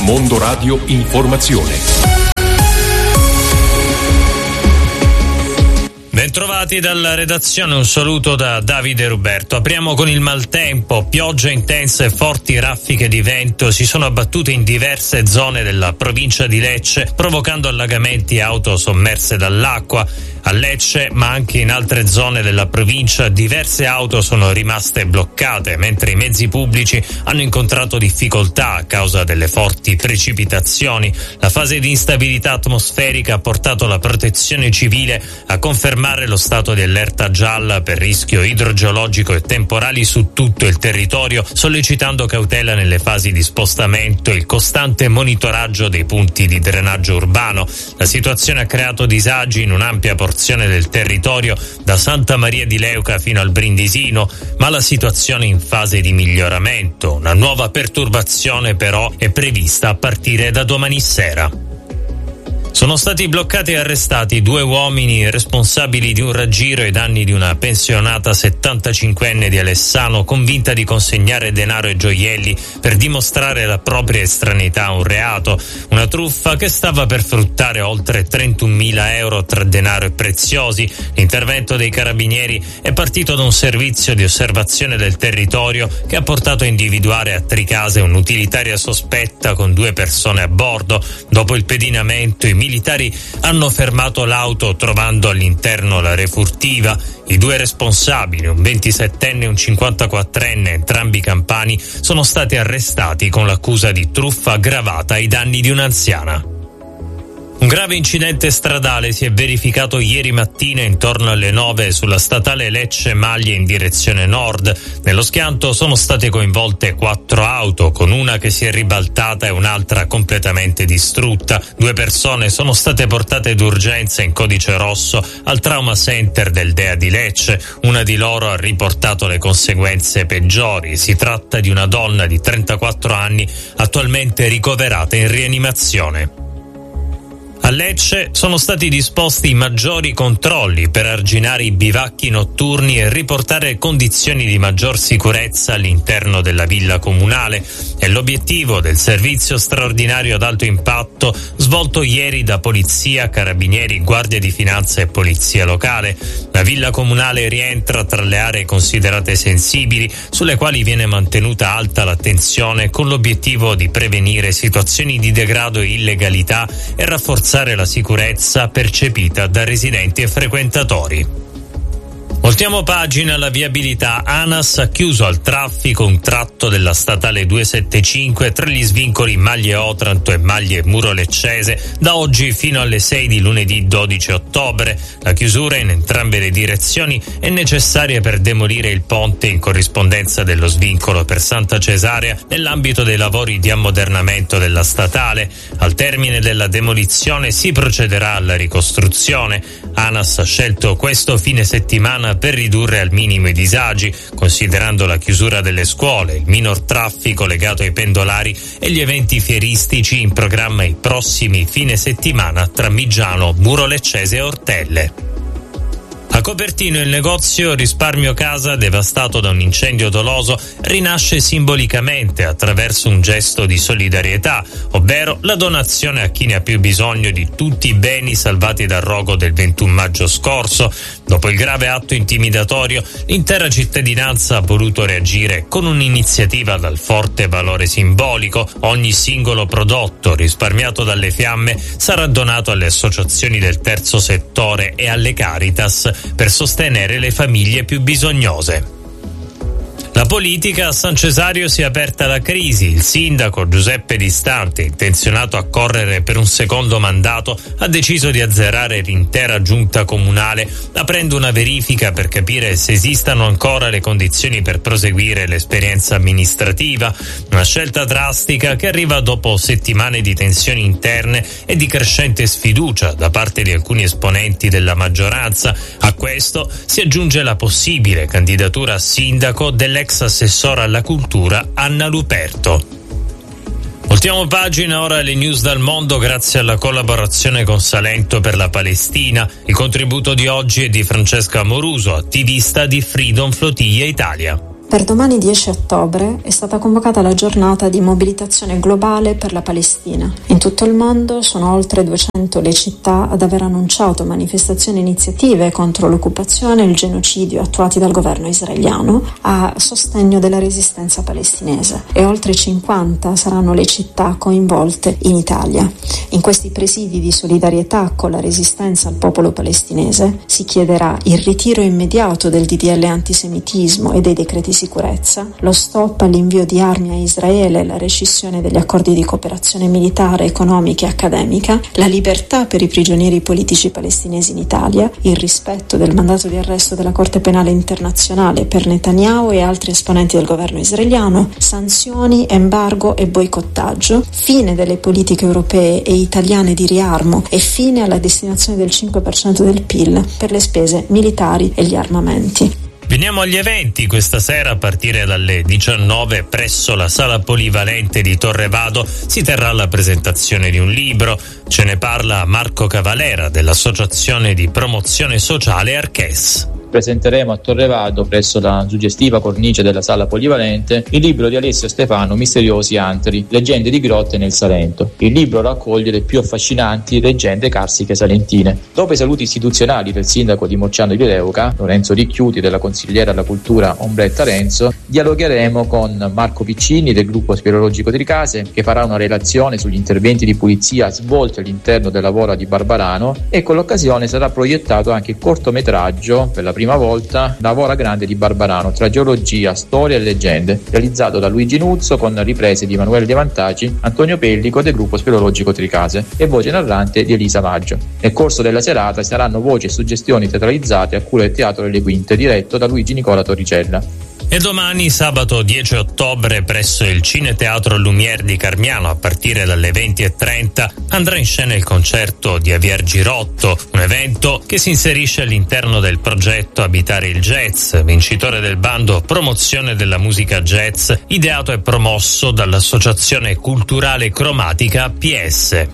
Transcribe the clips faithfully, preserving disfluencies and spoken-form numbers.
Mondo Radio Informazione. Bentrovati dalla redazione, un saluto da Davide Ruberto. Apriamo con il maltempo. Piogge intense e forti raffiche di vento si sono abbattute in diverse zone della provincia di Lecce, provocando allagamenti e auto sommerse dall'acqua. A Lecce, ma anche in altre zone della provincia, diverse auto sono rimaste bloccate, mentre i mezzi pubblici hanno incontrato difficoltà a causa delle forti precipitazioni. La fase di instabilità atmosferica ha portato la Protezione Civile a confermare lo stato di allerta gialla per rischio idrogeologico e temporali su tutto il territorio, sollecitando cautela nelle fasi di spostamento e il costante monitoraggio dei punti di drenaggio urbano. La situazione ha creato disagi in un'ampia porzione del territorio, da Santa Maria di Leuca fino al Brindisino, ma la situazione è in fase di miglioramento. Una nuova perturbazione però è prevista a partire da domani sera. Sono stati bloccati e arrestati due uomini responsabili di un raggiro ai danni di una pensionata settantacinquenne di Alessano, convinta di consegnare denaro e gioielli per dimostrare la propria estraneità a un reato. Una truffa che stava per fruttare oltre trentunomila euro tra denaro e preziosi. L'intervento dei carabinieri è partito da un servizio di osservazione del territorio che ha portato a individuare a Tricase un'utilitaria sospetta con due persone a bordo. Dopo il pedinamento, i militari hanno fermato l'auto trovando all'interno la refurtiva. I due responsabili, un ventisettenne e un cinquantaquattrenne, entrambi campani, sono stati arrestati con l'accusa di truffa aggravata ai danni di un'anziana. Un grave incidente stradale si è verificato ieri mattina intorno alle nove sulla statale Lecce-Maglie in direzione nord. Nello schianto sono state coinvolte quattro auto, con una che si è ribaltata e un'altra completamente distrutta. Due persone sono state portate d'urgenza in codice rosso al Trauma Center del Dea di Lecce. Una di loro ha riportato le conseguenze peggiori. Si tratta di una donna di trentaquattro anni, attualmente ricoverata in rianimazione. A Lecce sono stati disposti maggiori controlli per arginare i bivacchi notturni e riportare condizioni di maggior sicurezza all'interno della villa comunale. È l'obiettivo del servizio straordinario ad alto impatto svolto ieri da Polizia, Carabinieri, Guardia di Finanza e Polizia Locale. La villa comunale rientra tra le aree considerate sensibili, sulle quali viene mantenuta alta l'attenzione con l'obiettivo di prevenire situazioni di degrado e illegalità e rafforzare la sicurezza percepita da residenti e frequentatori. Voltiamo pagina. La viabilità. ANAS ha chiuso al traffico un tratto della statale duecentosettantacinque tra gli svincoli Maglie Otranto e Maglie Muro Leccese da oggi fino alle sei di lunedì dodici ottobre. La chiusura in entrambe le direzioni è necessaria per demolire il ponte in corrispondenza dello svincolo per Santa Cesarea nell'ambito dei lavori di ammodernamento della statale. Al termine della demolizione si procederà alla ricostruzione. ANAS ha scelto questo fine settimana per ridurre al minimo i disagi, considerando la chiusura delle scuole, il minor traffico legato ai pendolari e gli eventi fieristici in programma i prossimi fine settimana tra Migiano, Muro Leccese e Ortelle. A Copertino il negozio Risparmio Casa, devastato da un incendio doloso, rinasce simbolicamente attraverso un gesto di solidarietà, ovvero la donazione a chi ne ha più bisogno di tutti i beni salvati dal rogo del ventuno maggio scorso. Dopo il grave atto intimidatorio, l'intera cittadinanza ha voluto reagire con un'iniziativa dal forte valore simbolico. Ogni singolo prodotto risparmiato dalle fiamme sarà donato alle associazioni del terzo settore e alle Caritas per sostenere le famiglie più bisognose. La politica. A San Cesario si è aperta la crisi. Il sindaco Giuseppe Di Stante, intenzionato a correre per un secondo mandato, ha deciso di azzerare l'intera giunta comunale, aprendo una verifica per capire se esistano ancora le condizioni per proseguire l'esperienza amministrativa. Una scelta drastica che arriva dopo settimane di tensioni interne e di crescente sfiducia da parte di alcuni esponenti della maggioranza. A questo si aggiunge la possibile candidatura a sindaco dell'ex assessora alla cultura Anna Luperto. Voltiamo pagina, ora le news dal mondo grazie alla collaborazione con Salento per la Palestina. Il contributo di oggi è di Francesca Amoruso, attivista di Freedom Flotilla Italia. Per domani dieci ottobre è stata convocata la giornata di mobilitazione globale per la Palestina. In tutto il mondo sono oltre duecento le città ad aver annunciato manifestazioni e iniziative contro l'occupazione e il genocidio attuati dal governo israeliano a sostegno della resistenza palestinese, e oltre cinquanta saranno le città coinvolte in Italia. In questi presidi di solidarietà con la resistenza al popolo palestinese si chiederà il ritiro immediato del D D L antisemitismo e dei decreti sicurezza, lo stop all'invio di armi a Israele, la rescissione degli accordi di cooperazione militare, economica e accademica, la libertà per i prigionieri politici palestinesi in Italia, il rispetto del mandato di arresto della Corte Penale Internazionale per Netanyahu e altri esponenti del governo israeliano, sanzioni, embargo e boicottaggio, fine delle politiche europee e italiane di riarmo e fine alla destinazione del cinque per cento del P I L per le spese militari e gli armamenti. Veniamo agli eventi. Questa sera a partire dalle diciannove presso la Sala Polivalente di Torrevado si terrà la presentazione di un libro. Ce ne parla Marco Cavalera dell'Associazione di Promozione Sociale Arches. Presenteremo a Torrevado, presso la suggestiva cornice della Sala Polivalente, il libro di Alessio Stefano Misteriosi Antri, leggende di grotte nel Salento. Il libro raccoglie le più affascinanti leggende carsiche salentine. Dopo i saluti istituzionali del sindaco di Mocciano di Leuca, Lorenzo Ricchiuti, della consigliera alla cultura Ombretta Renzo, dialogheremo con Marco Piccini del gruppo speleologico Tricase, che farà una relazione sugli interventi di pulizia svolti all'interno della Vora di Barbarano, e con l'occasione sarà proiettato anche il cortometraggio per la prima volta La Vora Grande di Barbarano, tra geologia, storia e leggende, realizzato da Luigi Nuzzo con riprese di Emanuele De Vantaggi, Antonio Pellico del gruppo speleologico Tricase e voce narrante di Elisa Maggio. Nel corso della serata saranno voci e suggestioni teatralizzate a cura del Teatro delle Quinte, diretto da Luigi Nicola Torricella. E domani, sabato dieci ottobre, presso il Cineteatro Lumière di Carmiano, a partire dalle venti e trenta, andrà in scena il concerto di Javier Girotto, un evento che si inserisce all'interno del progetto Abitare il Jazz, vincitore del bando Promozione della musica jazz, ideato e promosso dall'Associazione Culturale Cromatica P S.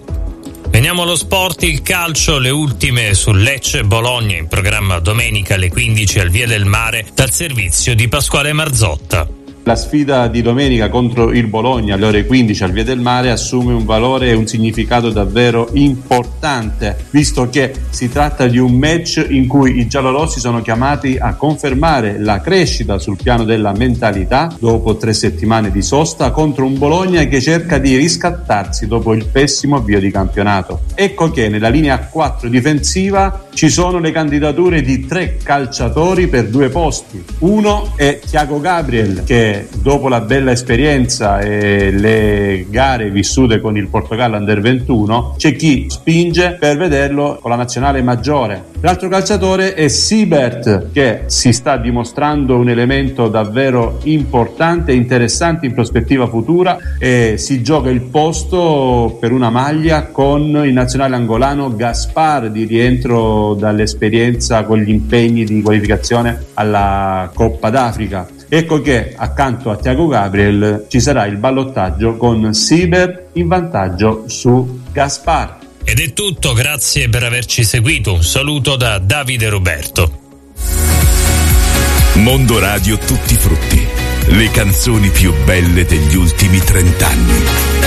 Veniamo allo sport, il calcio, le ultime su Lecce Bologna, in programma domenica alle quindici al Via del Mare dal servizio di Pasquale Marzotta. La sfida di domenica contro il Bologna alle ore quindici al Via del Mare assume un valore e un significato davvero importante, visto che si tratta di un match in cui i giallorossi sono chiamati a confermare la crescita sul piano della mentalità dopo tre settimane di sosta contro un Bologna che cerca di riscattarsi dopo il pessimo avvio di campionato. Ecco che nella linea quattro difensiva ci sono le candidature di tre calciatori per due posti. Uno è Thiago Gabriel, che dopo la bella esperienza e le gare vissute con il Portogallo Under ventuno c'è chi spinge per vederlo con la nazionale maggiore. L'altro calciatore è Siebert, che si sta dimostrando un elemento davvero importante e interessante in prospettiva futura, e si gioca il posto per una maglia con il nazionale angolano Gaspar, di rientro dall'esperienza con gli impegni di qualificazione alla Coppa d'Africa. Ecco che accanto a Thiago Gabriel ci sarà il ballottaggio con Siebert in vantaggio su Gaspar. Ed è tutto, grazie per averci seguito. Un saluto da Davide Roberto. Mondo Radio Tutti Frutti, le canzoni più belle degli ultimi trent'anni.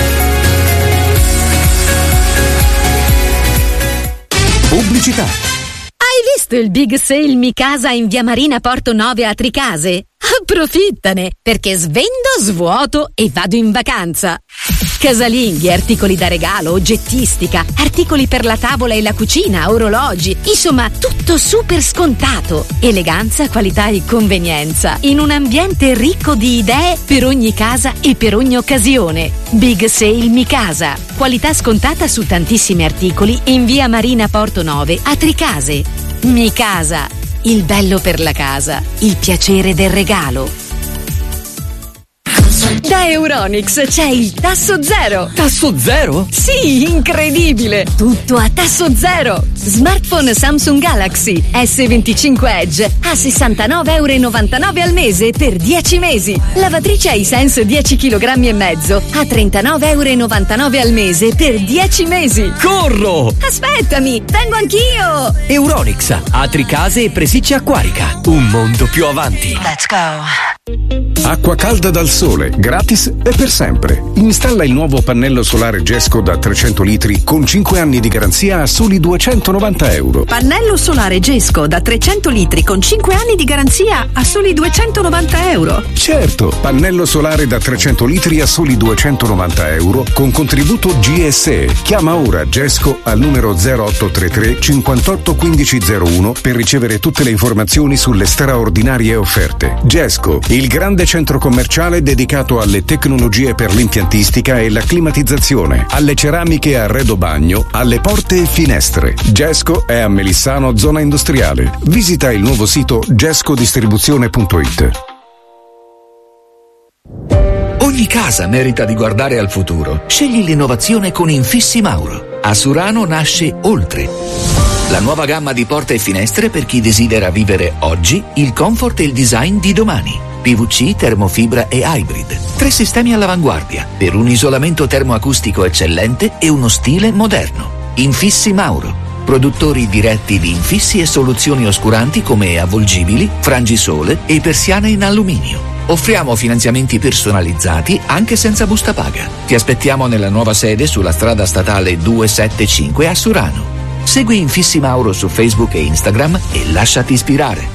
Pubblicità. Hai visto il Big Sale Mi Casa in via Marina Porto nove a Tricase? Approfittane, perché svendo, svuoto e vado in vacanza. Casalinghi, articoli da regalo, oggettistica, articoli per la tavola e la cucina, orologi, insomma tutto super scontato. Eleganza, qualità e convenienza in un ambiente ricco di idee per ogni casa e per ogni occasione. Big Sale Mi Casa, qualità scontata su tantissimi articoli in via Marina Porto nove a Tricase. Mi Casa, il bello per la casa, il piacere del regalo. Da Euronics c'è il tasso zero. Tasso zero? Sì, incredibile! Tutto a tasso zero. Smartphone Samsung Galaxy S venticinque Edge a sessantanove virgola novantanove euro al mese per dieci mesi. Lavatrice Hisense dieci chilogrammi e mezzo a trentanove virgola novantanove euro al mese per dieci mesi. Corro! Aspettami, vengo anch'io! Euronics, atri case e presicce acquarica. Un mondo più avanti. Let's go! Acqua calda dal sole, gratis e per sempre. Installa il nuovo pannello solare Gesco da trecento litri con cinque anni di garanzia a soli duecentonovanta euro. Pannello solare Gesco da trecento litri con cinque anni di garanzia a soli duecentonovanta euro. Certo, pannello solare da trecento litri a soli duecentonovanta euro con contributo G S E. Chiama ora Gesco al numero zero otto tre tre cinquantotto quindici zero uno per ricevere tutte le informazioni sulle straordinarie offerte. Gesco, il grande centro commerciale dedicato alle tecnologie per l'impiantistica e la climatizzazione, alle ceramiche a arredo bagno, alle porte e finestre. Gesco è a Melissano, zona industriale. Visita il nuovo sito gescodistribuzione punto it. Ogni casa merita di guardare al futuro. Scegli l'innovazione con Infissi Mauro. A Surano nasce Oltre, la nuova gamma di porte e finestre per chi desidera vivere oggi il comfort e il design di domani. P V C, termofibra e hybrid. Tre sistemi all'avanguardia per un isolamento termoacustico eccellente e uno stile moderno. Infissi Mauro. Produttori diretti di infissi e soluzioni oscuranti come avvolgibili, frangisole e persiane in alluminio. Offriamo finanziamenti personalizzati anche senza busta paga. Ti aspettiamo nella nuova sede sulla strada statale duecentosettantacinque a Surano. Segui Infissi Mauro su Facebook e Instagram e lasciati ispirare.